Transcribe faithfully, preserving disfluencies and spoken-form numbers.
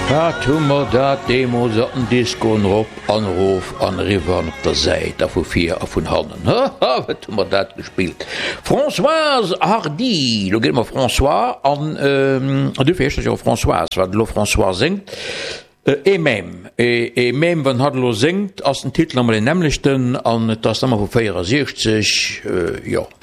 Ja, tummer dat Demo satten Diskon op anruf an River op der Seite vu vier a vun Hannen. Ha tummer dat gespielt. Françoise Hardy, lo gel François an ähm, du fest jo Françoise, wat lo François singt. E même e, e même wann hat lo singt ass den Titel am den nämlichchten an das Nummer vu sechzig äh, ja.